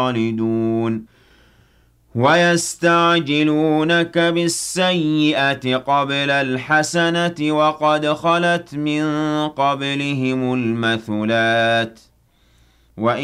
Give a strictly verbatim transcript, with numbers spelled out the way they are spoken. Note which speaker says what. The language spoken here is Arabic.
Speaker 1: خالدون وَيَسْتَعْجِلُونَكَ بِالسَّيِّئَةِ قَبْلَ الْحَسَنَةِ وَقَدْ خَلَتْ مِن قَبْلِهِمُ الْمَثُلَاتُ